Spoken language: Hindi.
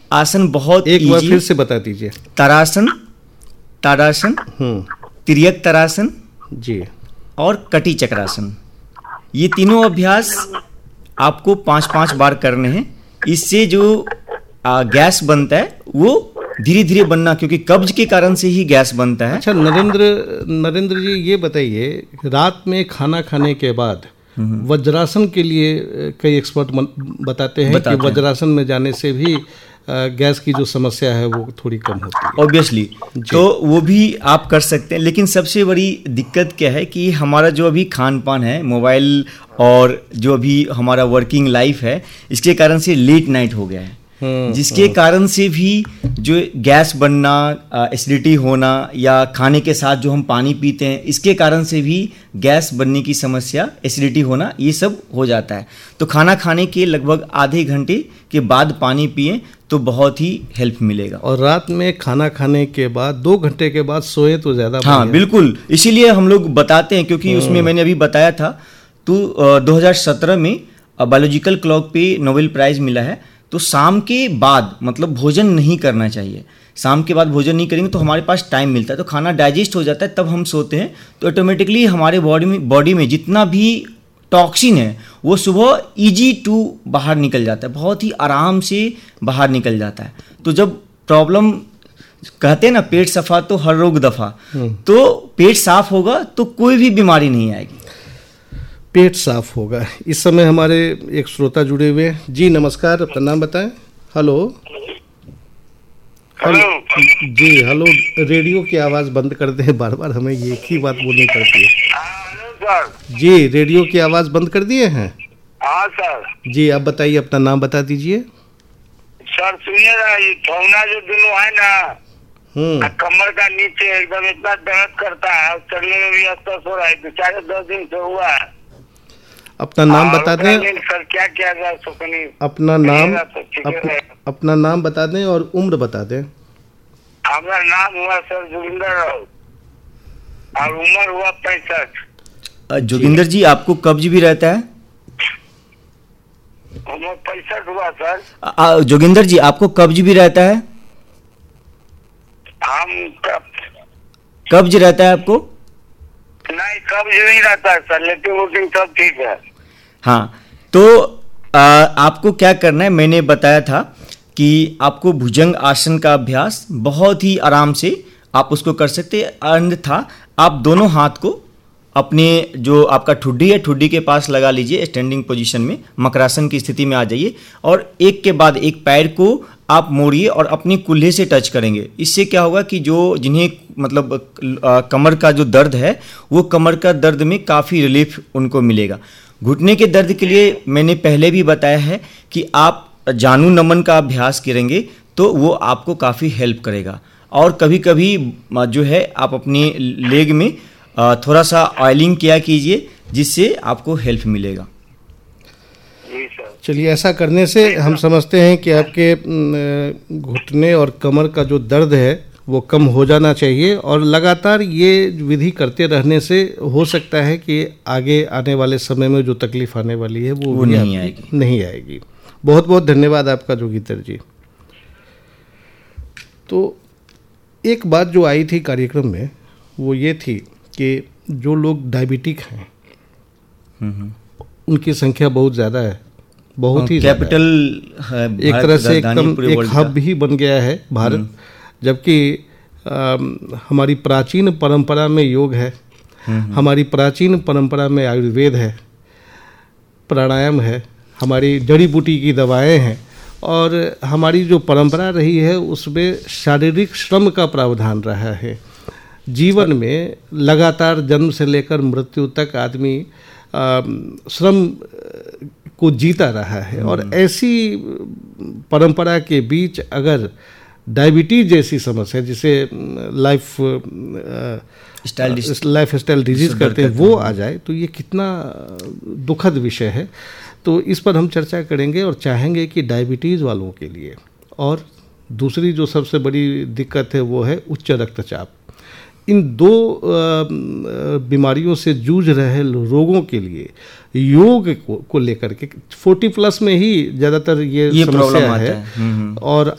आसन बहुत एक बार फिर से बता दीजिए। तारासन, ताड़ासन, तिर्यक तारासन जी, और कटी चक्रासन। ये तीनों अभ्यास आपको 5-5 बार करने हैं। इससे जो गैस बनता है वो धीरे धीरे बनना, क्योंकि कब्ज के कारण से ही गैस बनता है। अच्छा नरेंद्र जी, ये बताइए, रात में खाना खाने के बाद वज्रासन के लिए कई एक्सपर्ट बताते हैं कि वज्रासन में जाने से भी गैस की जो समस्या है वो थोड़ी कम होती है। ऑब्वियसली, तो वो भी आप कर सकते हैं, लेकिन सबसे बड़ी दिक्कत क्या है कि हमारा जो अभी खान पान है, मोबाइल और जो अभी हमारा वर्किंग लाइफ है, इसके कारण से लेट नाइट हो गया है, जिसके कारण से भी जो गैस बनना, एसिडिटी होना, या खाने के साथ जो हम पानी पीते हैं इसके कारण से भी गैस बनने की समस्या, एसिडिटी होना, ये सब हो जाता है। तो खाना खाने के लगभग आधे घंटे के बाद पानी पिएं तो बहुत ही हेल्प मिलेगा। और रात में खाना खाने के बाद 2 घंटे के बाद सोए तो ज़्यादा। हाँ बिल्कुल, इसीलिए हम लोग बताते हैं, क्योंकि उसमें मैंने अभी बताया था तो 2017 में बायोलॉजिकल क्लॉक पे नोबेल प्राइज़ मिला है। तो शाम के बाद मतलब भोजन नहीं करना चाहिए। शाम के बाद भोजन नहीं करेंगे तो हमारे पास टाइम मिलता है, तो खाना डाइजेस्ट हो जाता है, तब हम सोते हैं, तो ऑटोमेटिकली हमारे बॉडी में जितना भी टॉक्सिन है वो सुबह ईजी टू बाहर निकल जाता है, बहुत ही आराम से बाहर निकल जाता है। तो जब प्रॉब्लम, कहते हैं ना पेट सफा तो हर रोग दफा, तो पेट साफ होगा तो कोई भी बीमारी नहीं आएगी। पेट साफ होगा। इस समय हमारे एक श्रोता जुड़े हुए हैं। जी नमस्कार, अपना नाम बताएं। हेलो जी, हेलो। रेडियो की आवाज़ बंद कर दें, बार बार हमें एक ही बात बोलनी पड़ती है। जी, रेडियो की आवाज़ बंद कर दिए हैं? हाँ सर। जी, आप बताइए, अपना नाम बता दीजिए। सर सुनिए ना, ये ठौना जो दोनों है ना, कमर का नीचे एकदम इतना दर्द करता है, चलने में भी असर हो रहा है, 2-10 दिन से हुआ है। अपना नाम बता दें सर, क्या किया जाए? सुकनी अपना नाम बता दें और उम्र बता दें। हमारा नाम हुआ सर जोगिंदर राव और उम्र हुआ 65। जोगिंदर जी, आपको कब्ज भी रहता है? उम्र 65 हुआ सर। जोगिंदर जी, आपको कब्ज भी रहता है? हम कब्ज रहता है आपको? नहीं, कब्ज नहीं रहता है सर, लेटिंग सब ठीक है। हाँ, तो आपको क्या करना है, मैंने बताया था कि आपको भुजंग आसन का अभ्यास बहुत ही आराम से आप उसको कर सकते हैं। अन्यथा आप दोनों हाथ को अपने जो आपका ठुड्डी है, ठुड्डी के पास लगा लीजिए, स्टैंडिंग पोजीशन में मकरासन की स्थिति में आ जाइए, और एक के बाद एक पैर को आप मोड़िए और अपने कुल्हे से टच करेंगे। इससे क्या होगा कि जो जिन्हें मतलब कमर का जो दर्द है, वो कमर का दर्द में काफ़ी रिलीफ उनको मिलेगा। घुटने के दर्द के लिए मैंने पहले भी बताया है कि आप जानु नमन का अभ्यास करेंगे तो वो आपको काफ़ी हेल्प करेगा। और कभी कभी जो है आप अपने लेग में थोड़ा सा ऑयलिंग किया कीजिए, जिससे आपको हेल्प मिलेगा। चलिए, ऐसा करने से हम समझते हैं कि आपके घुटने और कमर का जो दर्द है वो कम हो जाना चाहिए, और लगातार ये विधि करते रहने से हो सकता है कि आगे आने वाले समय में जो तकलीफ आने वाली है वो नहीं आएगी। बहुत बहुत धन्यवाद आपका जोगिंदर जी। तो एक बात जो आई थी कार्यक्रम में वो ये थी कि जो लोग डायबिटिक हैं उनकी संख्या बहुत ज़्यादा है, बहुत ही कैपिटल है, एक तरह से एकदम एक हब ही बन गया है भारत। जबकि हमारी प्राचीन परंपरा में योग है, हमारी प्राचीन परंपरा में आयुर्वेद है, प्राणायाम है, हमारी जड़ी बूटी की दवाएं हैं, और हमारी जो परंपरा रही है उसमें शारीरिक श्रम का प्रावधान रहा है। जीवन में लगातार जन्म से लेकर मृत्यु तक आदमी श्रम को जीता रहा है, और ऐसी परंपरा के बीच अगर डायबिटीज जैसी समस्या, जिसे लाइफ स्टाइल डिजीज करते हैं, वो आ जाए तो ये कितना दुखद विषय है। तो इस पर हम चर्चा करेंगे और चाहेंगे कि डायबिटीज़ वालों के लिए, और दूसरी जो सबसे बड़ी दिक्कत है वो है उच्च रक्तचाप, इन दो बीमारियों से जूझ रहे लोगों के लिए योग को लेकर के 40+ में ही ज़्यादातर ये समस्या है। और